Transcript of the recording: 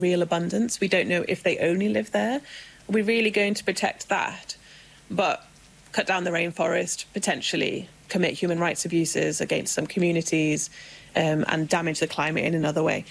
real abundance. We don't know if they only live there. We're really going to protect that, but cut down the rainforest, potentially commit human rights abuses against some communities, and damage the climate in another way.